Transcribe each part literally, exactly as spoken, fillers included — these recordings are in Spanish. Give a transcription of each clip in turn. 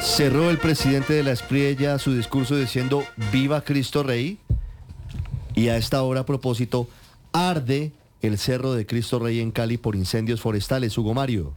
Cerró el presidente de la Espriella su discurso diciendo "Viva Cristo Rey", y a esta hora, a propósito, arde el Cerro de Cristo Rey en Cali por incendios forestales. Hugo Mario.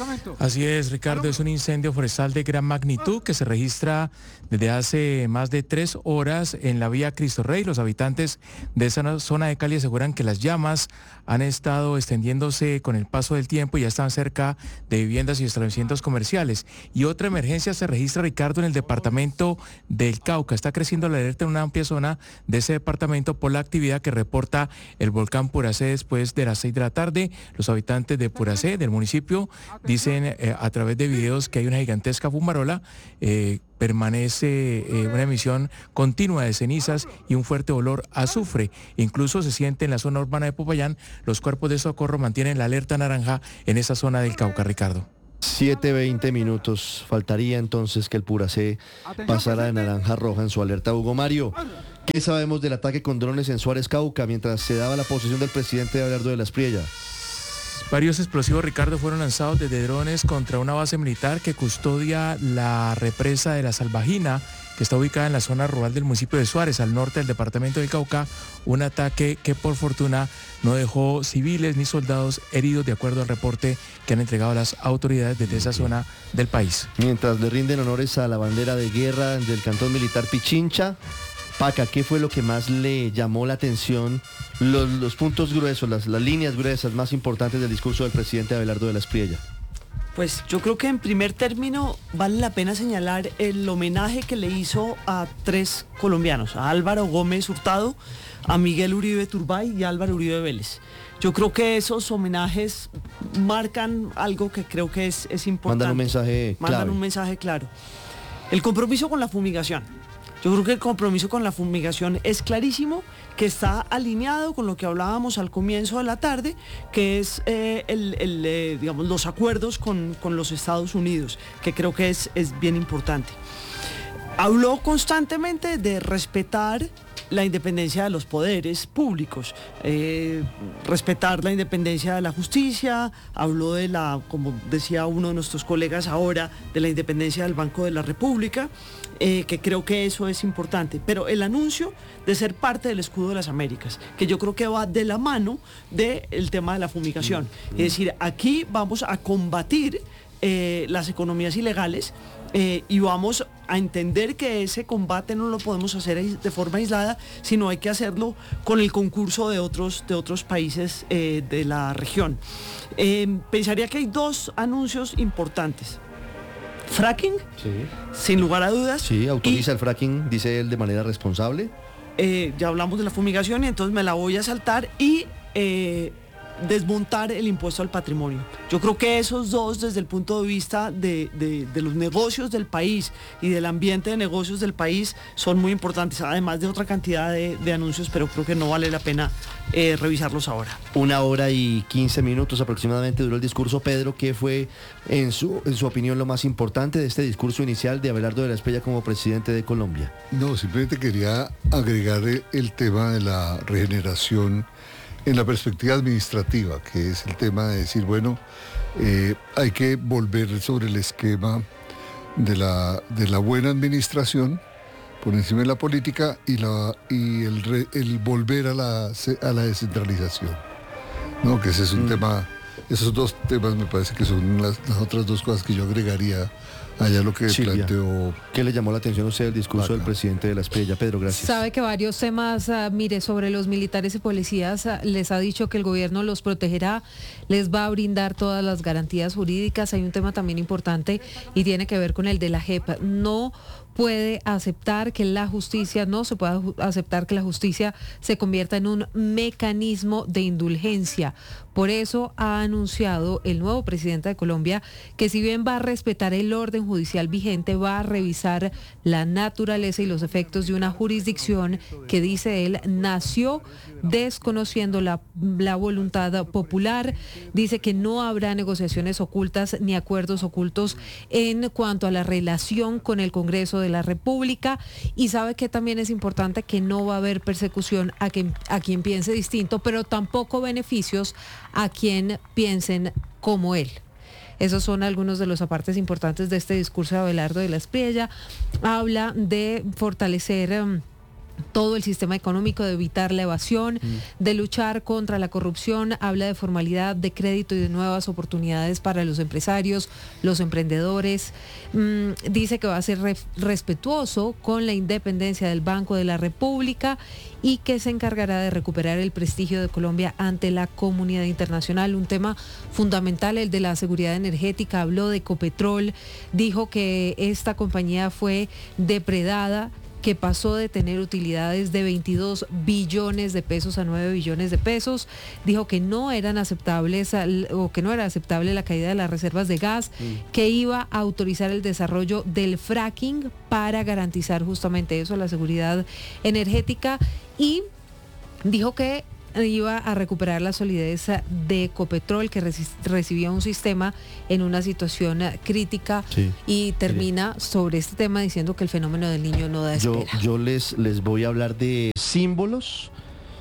Así es, Ricardo, es un incendio forestal de gran magnitud que se registra desde hace más de tres horas en la vía Cristo Rey. Los habitantes de esa zona de Cali aseguran que las llamas han estado extendiéndose con el paso del tiempo y ya están cerca de viviendas y establecimientos comerciales. Y otra emergencia se registra, Ricardo, en el departamento del Cauca. Está creciendo la alerta en una amplia zona de ese departamento por la actividad que reporta el volcán Puracé después de las seis de la tarde. Los habitantes de Puracé, del municipio, dicen eh, a través de videos que hay una gigantesca fumarola, eh, permanece eh, una emisión continua de cenizas y un fuerte olor a azufre. Incluso se siente en la zona urbana de Popayán. Los cuerpos de socorro mantienen la alerta naranja en esa zona del Cauca, Ricardo. siete veinte minutos. Faltaría entonces que el Puracé pasara de naranja a roja en su alerta. Hugo Mario, ¿qué sabemos del ataque con drones en Suárez, Cauca, mientras se daba la posesión del presidente Abelardo de la Espriella? Varios explosivos, Ricardo, fueron lanzados desde drones contra una base militar que custodia la represa de la Salvajina, que está ubicada en la zona rural del municipio de Suárez, al norte del departamento del Cauca. Un ataque que por fortuna no dejó civiles ni soldados heridos, de acuerdo al reporte que han entregado las autoridades desde esa zona del país. Mientras le rinden honores a la bandera de guerra del cantón militar Pichincha, Paca, ¿qué fue lo que más le llamó la atención? Los, los puntos gruesos, las, las líneas gruesas más importantes del discurso del presidente Abelardo de la Espriella. Pues yo creo que en primer término vale la pena señalar el homenaje que le hizo a tres colombianos, a Álvaro Gómez Hurtado, a Miguel Uribe Turbay y a Álvaro Uribe Vélez. Yo creo que esos homenajes marcan algo que creo que es, es importante. Mandan un mensaje clave. Mandan un mensaje claro. El compromiso con la fumigación. Yo creo que el compromiso con la fumigación es clarísimo, que está alineado con lo que hablábamos al comienzo de la tarde, que es eh, el, el, eh, digamos, los acuerdos con, con los Estados Unidos, que creo que es, es bien importante. Habló constantemente de respetar la independencia de los poderes públicos, eh, respetar la independencia de la justicia, habló de la, como decía uno de nuestros colegas ahora, de la independencia del Banco de la República, eh, que creo que eso es importante, pero el anuncio de ser parte del escudo de las Américas, que yo creo que va de la mano del tema de la fumigación, mm, mm. es decir, aquí vamos a combatir eh, las economías ilegales, Eh, y vamos a entender que ese combate no lo podemos hacer de forma aislada, sino hay que hacerlo con el concurso de otros, de otros países eh, de la región. Eh, pensaría que hay dos anuncios importantes. Fracking, sí. Sin lugar a dudas. Sí, autoriza y, el fracking, dice él, de manera responsable. Eh, ya hablamos de la fumigación y entonces me la voy a saltar y... Eh, desmontar el impuesto al patrimonio. Yo creo que esos dos, desde el punto de vista de, de, de los negocios del país y del ambiente de negocios del país, son muy importantes, además de otra cantidad de, de anuncios, pero creo que no vale la pena eh, revisarlos ahora. Una hora y quince minutos aproximadamente duró el discurso. Pedro, ¿qué fue, en su, en su opinión, lo más importante de este discurso inicial de Abelardo de la Espriella como presidente de Colombia? No, simplemente quería agregar el tema de la regeneración en la perspectiva administrativa, que es el tema de decir, bueno, eh, hay que volver sobre el esquema de la, de la buena administración por encima de la política y, la, y el, re, el volver a la, a la descentralización, ¿no? Que ese es un mm. tema, esos dos temas me parece que son las, las otras dos cosas que yo agregaría allá lo que Silvia, planteó. ¿Qué le llamó la atención a usted el discurso Vaca. del presidente de la Espriella? Pedro, gracias. Sabe que varios temas, uh, mire, sobre los militares y policías, uh, les ha dicho que el gobierno los protegerá, les va a brindar todas las garantías jurídicas. Hay un tema también importante y tiene que ver con el de la J E P. No puede aceptar que la justicia, no se puede aceptar que la justicia se convierta en un mecanismo de indulgencia. Por eso ha anunciado el nuevo presidente de Colombia que si bien va a respetar el orden judicial vigente, va a revisar la naturaleza y los efectos de una jurisdicción que, dice él, nació desconociendo la, la voluntad popular. Dice que no habrá negociaciones ocultas ni acuerdos ocultos en cuanto a la relación con el Congreso de la República, y sabe que también es importante que no va a haber persecución a quien, a quien piense distinto, pero tampoco beneficios a quien piensen como él. Esos son algunos de los apartes importantes de este discurso de Abelardo de la Espriella. Habla de fortalecer um, todo el sistema económico, de evitar la evasión, mm. de luchar contra la corrupción, habla de formalidad, de crédito y de nuevas oportunidades para los empresarios, los emprendedores. Mm, dice que va a ser re- respetuoso con la independencia del Banco de la República y que se encargará de recuperar el prestigio de Colombia ante la comunidad internacional. Un tema fundamental, el de la seguridad energética. Habló de Ecopetrol, dijo que esta compañía fue depredada, que pasó de tener utilidades de veintidós billones de pesos a nueve billones de pesos. Dijo que no eran aceptables o que no era aceptable la caída de las reservas de gas, mm. que iba a autorizar el desarrollo del fracking para garantizar justamente eso, la seguridad energética, y dijo que iba a recuperar la solidez de Ecopetrol, que reci- recibía un sistema en una situación crítica, sí. y termina sobre este tema diciendo que el fenómeno del Niño no da espera. Yo, yo les, les voy a hablar de símbolos.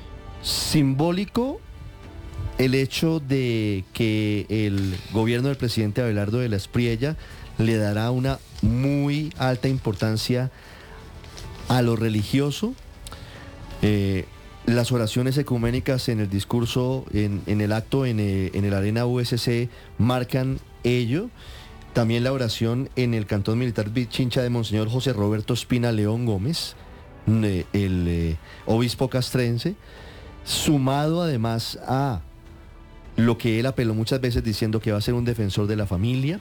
Simbólico el hecho de que el gobierno del presidente Abelardo de la Espriella le dará una muy alta importancia a lo religioso. Eh, Las oraciones ecuménicas en el discurso, en, en el acto en el, en el Arena U S C marcan ello. También la oración en el Cantón Militar Pichincha de Monseñor José Roberto Espina León Gómez, el, el eh, obispo castrense, sumado además a lo que él apeló muchas veces diciendo que va a ser un defensor de la familia,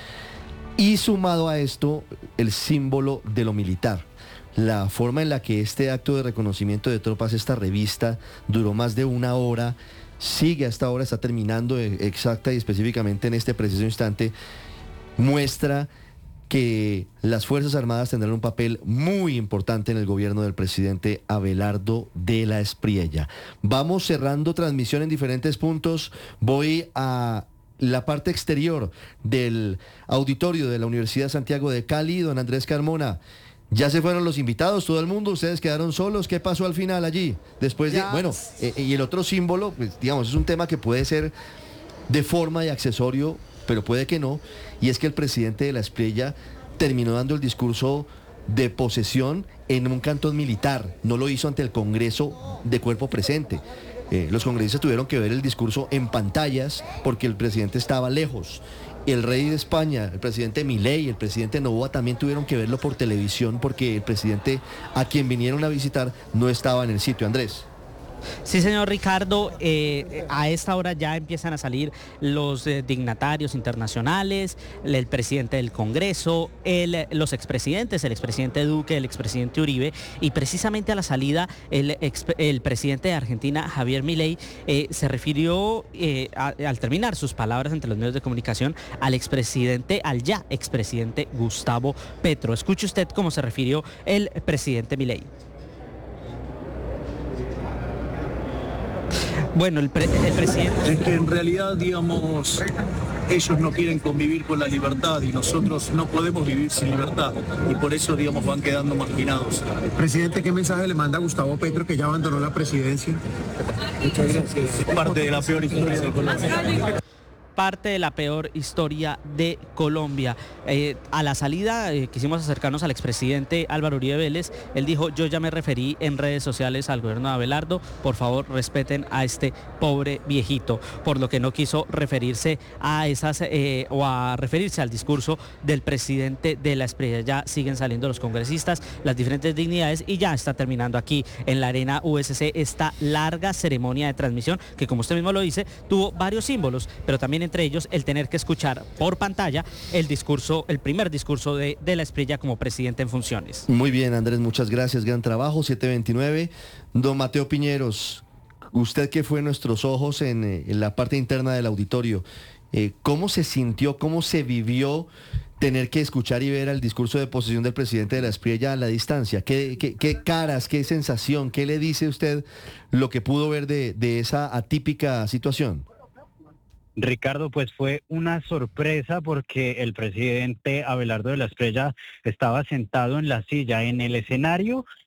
y sumado a esto el símbolo de lo militar. La forma en la que este acto de reconocimiento de tropas, esta revista, duró más de una hora, sigue hasta ahora, está terminando exacta y específicamente en este preciso instante, muestra que las Fuerzas Armadas tendrán un papel muy importante en el gobierno del presidente Abelardo de la Espriella. Vamos cerrando transmisión en diferentes puntos. Voy a la parte exterior del auditorio de la Universidad Santiago de Cali. Don Andrés Carmona, ya se fueron los invitados, todo el mundo, ustedes quedaron solos. ¿Qué pasó al final allí? Después de, ya. bueno, eh, y el otro símbolo, pues digamos, es un tema que puede ser de forma y accesorio, pero puede que no, y es que el presidente de la Espriella terminó dando el discurso de posesión en un cantón militar, no lo hizo ante el Congreso de cuerpo presente. Eh, los congresistas tuvieron que ver el discurso en pantallas porque el presidente estaba lejos. El rey de España, el presidente Milei, el presidente Noboa también tuvieron que verlo por televisión porque el presidente a quien vinieron a visitar no estaba en el sitio. Andrés. Sí, señor Ricardo, eh, a esta hora ya empiezan a salir los eh, dignatarios internacionales, el presidente del Congreso, el, los expresidentes, el expresidente Duque, el expresidente Uribe, y precisamente a la salida el, ex, el presidente de Argentina, Javier Milei, eh, se refirió eh, a, al terminar sus palabras entre los medios de comunicación al expresidente, al ya expresidente Gustavo Petro. Escuche usted cómo se refirió el presidente Milei. Bueno, el, pre el presidente... Es que en realidad, digamos, ellos no quieren convivir con la libertad y nosotros no podemos vivir sin libertad y por eso, digamos, van quedando marginados. Presidente, ¿qué mensaje le manda a Gustavo Petro, que ya abandonó la presidencia? Muchas gracias. Es parte de la peor historia de Colombia. Parte de la peor historia de Colombia. Eh, a la salida eh, quisimos acercarnos al expresidente Álvaro Uribe Vélez. Él dijo: yo ya me referí en redes sociales al gobierno de Abelardo, por favor respeten a este pobre viejito, por lo que no quiso referirse a esas eh, o a referirse al discurso del presidente de la Espriella. Ya siguen saliendo los congresistas, las diferentes dignidades, y ya está terminando aquí en la Arena U S C esta larga ceremonia de transmisión que, como usted mismo lo dice, tuvo varios símbolos, pero también entre ellos el tener que escuchar por pantalla el discurso, el primer discurso de, de la Espriella como presidente en funciones. Muy bien, Andrés, muchas gracias, gran trabajo, siete veintinueve. Don Mateo Piñeros, usted que fue nuestros ojos en, en la parte interna del auditorio, eh, ¿cómo se sintió, cómo se vivió tener que escuchar y ver el discurso de posesión del presidente de la Espriella a la distancia? ¿Qué, qué, qué caras, qué sensación, qué le dice usted lo que pudo ver de, de esa atípica situación? Ricardo, pues fue una sorpresa porque el presidente Abelardo de la Espriella estaba sentado en la silla, en el escenario,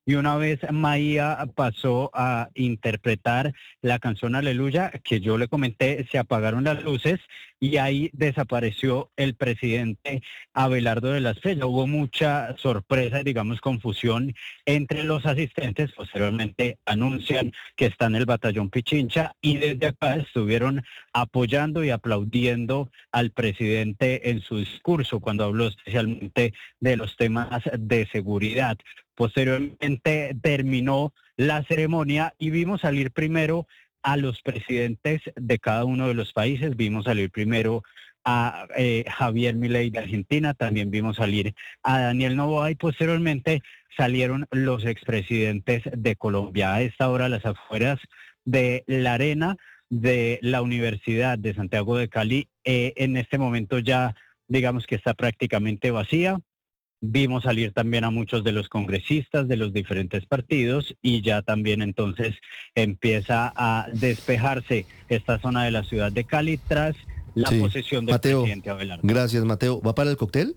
y una vez Maía pasó a interpretar la canción Aleluya, que yo le comenté, se apagaron las luces y ahí desapareció el presidente Abelardo de la Espriella. Hubo mucha sorpresa, digamos, confusión entre los asistentes. Posteriormente anuncian que está en el batallón Pichincha y desde acá estuvieron apoyando y aplaudiendo al presidente en su discurso cuando habló especialmente de los temas de seguridad. Posteriormente terminó la ceremonia y vimos salir primero a los presidentes de cada uno de los países. Vimos salir primero a eh, Javier Milei de Argentina, también vimos salir a Daniel Noboa y posteriormente salieron los expresidentes de Colombia. A esta hora, las afueras de la arena de la Universidad de Santiago de Cali, eh, en este momento ya digamos que está prácticamente vacía. Vimos salir también a muchos de los congresistas de los diferentes partidos y ya también entonces empieza a despejarse esta zona de la ciudad de Cali tras la Sí. posesión del Mateo, presidente Abelardo. Gracias, Mateo. ¿Va para el cóctel?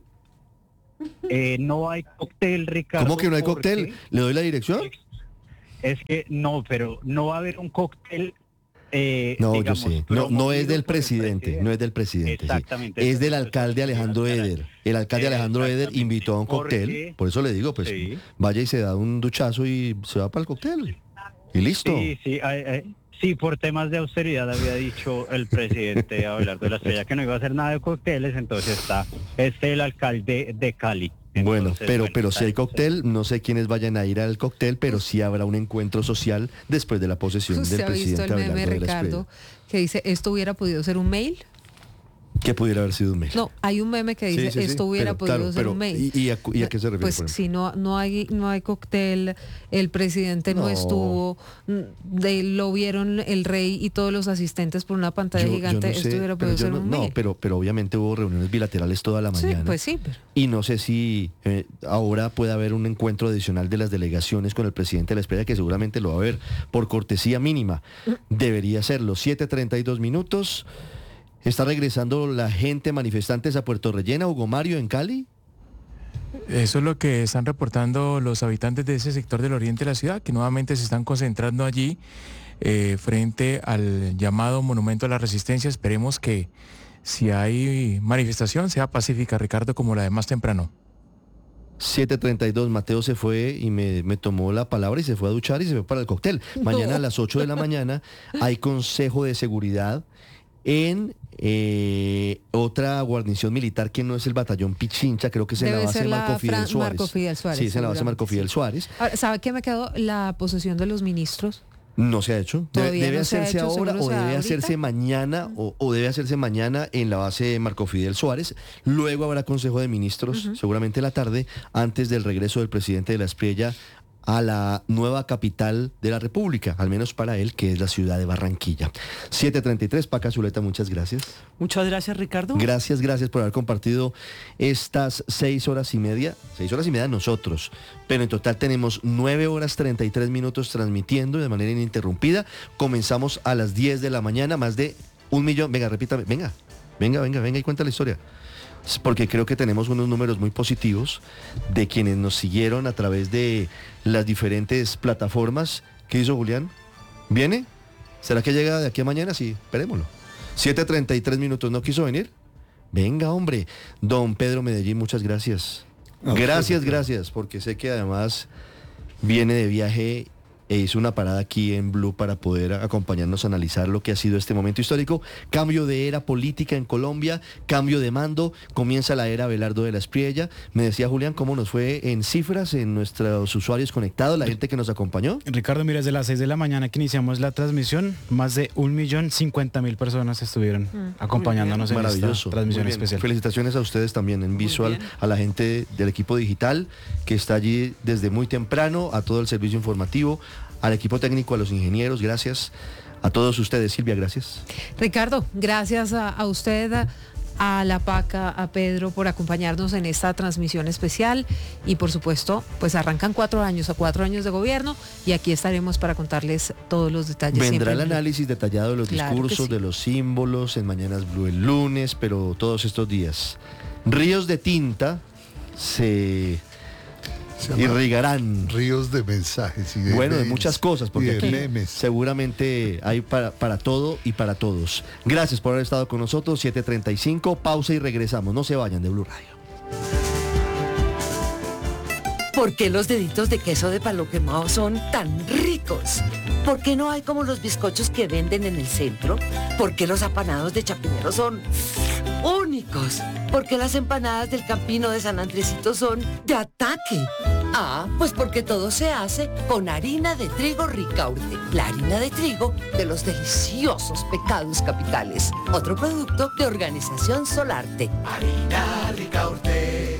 Eh, no hay cóctel, Ricardo. ¿Cómo que no hay porque cóctel? ¿Le doy la dirección? Es que no, pero no va a haber un cóctel. Eh, No, digamos, yo sé. No, no es del promovido por el presidente, no es del presidente. sí. Exactamente. Es del alcalde Alejandro Eder. El alcalde Alejandro Eder Exactamente. invitó a un cóctel. Porque- Por eso le digo, pues Sí. vaya y se da un duchazo y se va para el cóctel. Y listo. Sí, sí, ay, ay, sí, por temas de austeridad había dicho el presidente Abelardo de la Espriella que no iba a hacer nada de cócteles, entonces está este el alcalde de Cali. Bueno, Entonces, pero bueno, pero está si hay entonces- cóctel, no sé quiénes vayan a ir al cóctel, pero sí habrá un encuentro social después de la posesión ¿Usted del ha visto presidente el meme, Abelardo de la Ricardo, Espriella. que dice, esto hubiera podido ser un mail? ¿Qué pudiera haber sido un mail? No, hay un meme que Sí, dice, sí, sí, esto hubiera pero, podido claro, ser pero, un mail. ¿y, y a, y a qué se refiere? Pues por ejemplo? si no no hay no hay cóctel, el presidente no, No. estuvo, mm, de, lo vieron el rey y todos los asistentes por una pantalla Yo- yo gigante, no esto sé, hubiera pero podido yo ser no, un no, mail. pero, pero obviamente hubo reuniones bilaterales toda la mañana. Sí, pues sí, pero- Y no sé si eh, ahora puede haber un encuentro adicional de las delegaciones con el presidente de la Espriella, que seguramente lo va a haber por cortesía mínima. Debería serlo. siete treinta y dos minutos. ¿Está regresando la gente manifestantes a Puerto Rellena, Hugo Mario, en Cali? Eso es lo que están reportando los habitantes de ese sector del oriente de la ciudad, que nuevamente se están concentrando allí eh, frente al llamado Monumento a la Resistencia. Esperemos que si hay manifestación sea pacífica, Ricardo, como la de más temprano. siete treinta y dos, Mateo se fue y me, me tomó la palabra y se fue a duchar y se fue para el cóctel. Mañana No. a las ocho de la mañana hay consejo de seguridad en eh, otra guarnición militar que no es el batallón Pichincha, creo que es en Debe la base ser la Marco Fidel Fran- Suárez. Marco Fidel Suárez, Sí, es en la base Marco seguramente, Fidel sí. Suárez. Ahora, ¿sabe qué me quedó? La posesión de los ministros. No se ha hecho. Debe, Todavía debe no se ha hacerse hecho, ahora seguro o se debe hará hacerse ahorita. mañana o, o debe hacerse mañana en la base Marco Fidel Suárez. Luego habrá Consejo de Ministros, seguramente en la tarde, antes del regreso del presidente de la Espriella a la nueva capital de la República, al menos para él, que es la ciudad de Barranquilla. siete treinta y tres, Paca Zuleta, muchas gracias. Muchas gracias, Ricardo. Gracias, gracias por haber compartido estas seis horas y media, seis horas y media nosotros, pero en total tenemos nueve horas treinta y tres minutos transmitiendo de manera ininterrumpida. Comenzamos a las diez de la mañana, más de un millón, venga, repítame, venga, venga, venga, venga y cuenta la historia. Es porque creo que tenemos unos números muy positivos de quienes nos siguieron a través de las diferentes plataformas. ¿Qué hizo Julián? ¿Viene? ¿Será que llega de aquí a mañana? Sí, esperémoslo. siete treinta y tres minutos, ¿no quiso venir? Venga, hombre. Don Pedro Medellín, muchas gracias. A Gracias, usted. gracias, porque sé que además viene de viaje e hizo una parada aquí en Blue para poder acompañarnos a analizar lo que ha sido este momento histórico. Cambio de era política en Colombia, cambio de mando, comienza la era Abelardo de la Espriella. Me decía Julián cómo nos fue en cifras, en nuestros usuarios conectados, la gente que nos acompañó. Ricardo, mira, desde las seis de la mañana que iniciamos la transmisión, más de un millón cincuenta mil personas estuvieron acompañándonos en Maravilloso. esta transmisión Muy bien. especial. Felicitaciones a ustedes también en Visual, bien. a la gente del equipo digital que está allí desde muy temprano, a todo el servicio informativo, al equipo técnico, a los ingenieros, gracias. A todos ustedes, Silvia, gracias. Ricardo, gracias a, a usted, a, a la Paca, a Pedro por acompañarnos en esta transmisión especial y por supuesto, pues arrancan cuatro años, a cuatro años de gobierno y aquí estaremos para contarles todos los detalles. Vendrá siempre el en Blue. análisis detallado de los Claro que discursos, sí. de los símbolos, en Mañanas Blue el lunes, pero todos estos días. Ríos de tinta se, Se y llama Rigarán. Ríos de mensajes y de Bueno, de memes, muchas cosas, y porque de aquí memes. seguramente hay para, para todo y para todos. Gracias por haber estado con nosotros, siete treinta y cinco, pausa y regresamos. No se vayan de Blue Radio. ¿Por qué los deditos de queso de palo quemado son tan ricos? ¿Por qué no hay como los bizcochos que venden en el centro? ¿Por qué los apanados de Chapinero son únicos? ¿Por qué las empanadas del Campino de San Andresito son de ataque? Ah, pues porque todo se hace con harina de trigo Ricaurte, la harina de trigo de los deliciosos pecados capitales. Otro producto de Organización Solarte. Harina Ricaurte.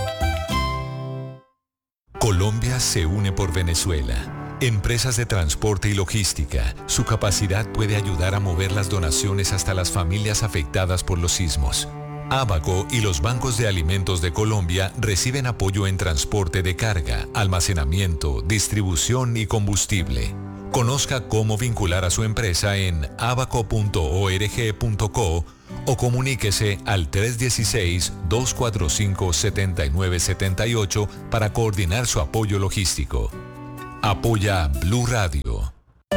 Colombia se une por Venezuela. Empresas de transporte y logística. Su capacidad puede ayudar a mover las donaciones hasta las familias afectadas por los sismos. Abaco y los bancos de alimentos de Colombia reciben apoyo en transporte de carga, almacenamiento, distribución y combustible. Conozca cómo vincular a su empresa en abaco punto org punto co o comuníquese al tres uno seis, dos cuatro cinco, siete nueve siete ocho para coordinar su apoyo logístico. Apoya Blue Radio.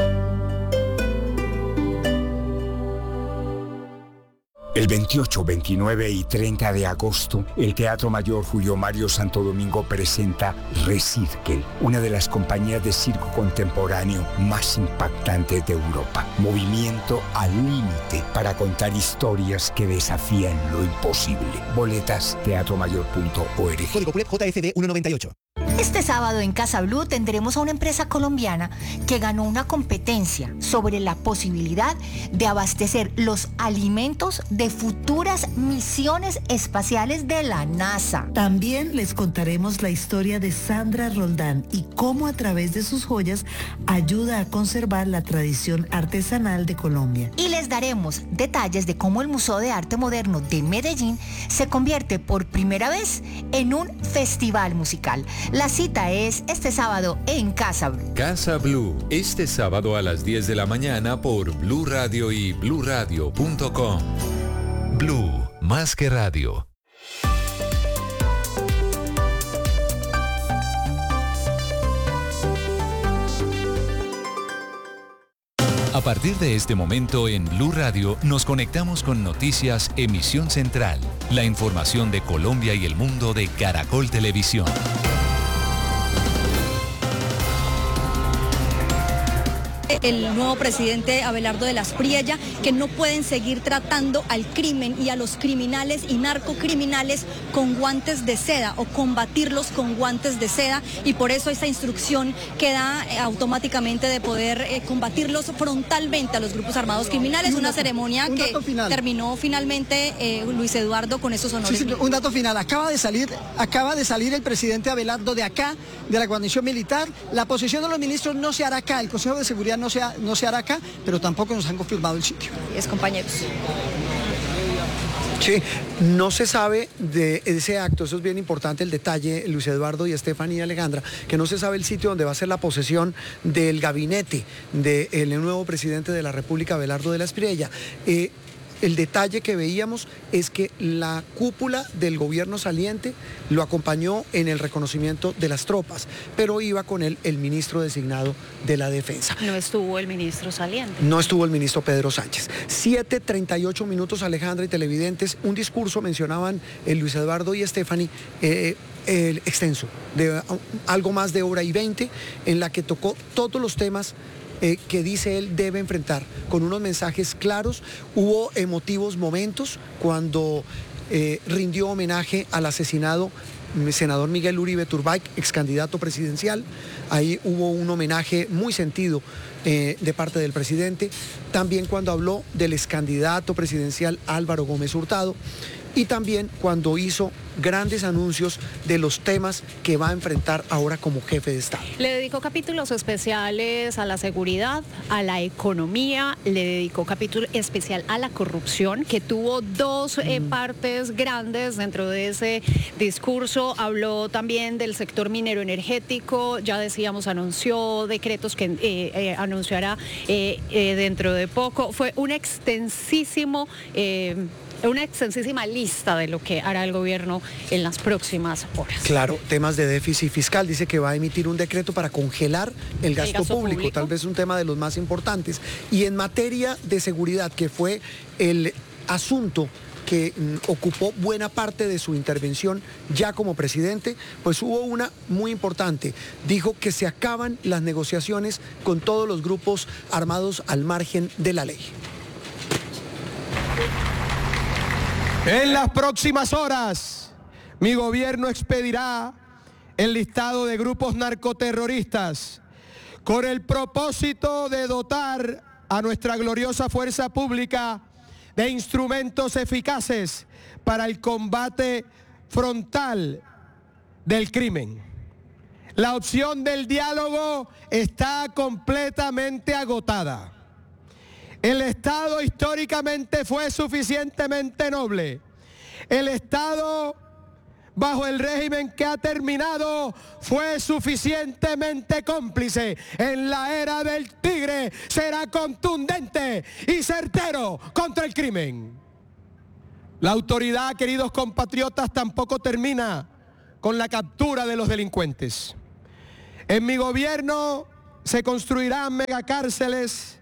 El veintiocho, veintinueve y treinta de agosto, el Teatro Mayor Julio Mario Santo Domingo presenta Recirkel, una de las compañías de circo contemporáneo más impactantes de Europa. Movimiento al límite para contar historias que desafían lo imposible. Boletas, teatro mayor punto org. Código P U L E T J F D ciento noventa y ocho. Este sábado en Casa Blue tendremos a una empresa colombiana que ganó una competencia sobre la posibilidad de abastecer los alimentos de futuras misiones espaciales de la NASA. También les contaremos la historia de Sandra Roldán y cómo a través de sus joyas ayuda a conservar la tradición artesanal de Colombia. Y les daremos detalles de cómo el Museo de Arte Moderno de Medellín se convierte por primera vez en un festival musical. La cita es este sábado en Casa Blue. Casa Blue, este sábado a las diez de la mañana por Blue Radio y blue radio punto com. Blue, más que radio. A partir de este momento en Blue Radio nos conectamos con Noticias Emisión Central, la información de Colombia y el mundo de Caracol Televisión. El nuevo presidente Abelardo de las Priella, que no pueden seguir tratando al crimen y a los criminales y narcocriminales con guantes de seda o combatirlos con guantes de seda, y por eso esta instrucción que da eh, automáticamente de poder eh, combatirlos frontalmente a los grupos armados criminales. Una ceremonia un que terminó finalmente eh, Luis Eduardo con esos honores. Sí, sí, un dato final, acaba de salir, acaba de salir el presidente Abelardo de acá, de la guarnición militar. La posición de los ministros no se hará acá, el Consejo de Seguridad no se, ha, no se hará acá, pero tampoco nos han confirmado el sitio. Es, compañeros. Sí, no se sabe de ese acto, eso es bien importante el detalle, Luis Eduardo y Estefanía y Alejandra, que no se sabe el sitio donde va a ser la posesión del gabinete del nuevo presidente de la República, Abelardo de las Priella. Eh, El detalle que veíamos es que la cúpula del gobierno saliente lo acompañó en el reconocimiento de las tropas, pero iba con él el ministro designado de la Defensa. No estuvo el ministro saliente. No estuvo el ministro Pedro Sánchez. siete treinta y ocho minutos, Alejandra y televidentes, un discurso, mencionaban el Luis Eduardo y Stephanie, eh, el extenso, de algo más de hora y veinte, en la que tocó todos los temas Eh, que dice él debe enfrentar, con unos mensajes claros. Hubo emotivos momentos cuando eh, rindió homenaje al asesinado senador Miguel Uribe Turbay, ex candidato presidencial. Ahí hubo un homenaje muy sentido eh, de parte del presidente. También cuando habló del ex candidato presidencial Álvaro Gómez Hurtado. Y también cuando hizo grandes anuncios de los temas que va a enfrentar ahora como jefe de Estado. Le dedicó capítulos especiales a la seguridad, a la economía, le dedicó capítulo especial a la corrupción, que tuvo dos mm. eh, partes grandes dentro de ese discurso. Habló también del sector minero energético, ya decíamos, anunció decretos que eh, eh, anunciará eh, eh, dentro de poco. Fue un extensísimo... Eh, una extensísima lista de lo que hará el gobierno en las próximas horas. Claro, temas de déficit fiscal, dice que va a emitir un decreto para congelar el gasto, gasto público, público. tal vez un tema de los más importantes. Y en materia de seguridad, que fue el asunto que mm, ocupó buena parte de su intervención ya como presidente, pues hubo una muy importante. Dijo que se acaban las negociaciones con todos los grupos armados al margen de la ley. En las próximas horas, mi gobierno expedirá el listado de grupos narcoterroristas con el propósito de dotar a nuestra gloriosa fuerza pública de instrumentos eficaces para el combate frontal del crimen. La opción del diálogo está completamente agotada. El Estado históricamente fue suficientemente noble. El Estado, bajo el régimen que ha terminado, fue suficientemente cómplice. En la era del tigre será contundente y certero contra el crimen. La autoridad, queridos compatriotas, tampoco termina con la captura de los delincuentes. En mi gobierno se construirán megacárceles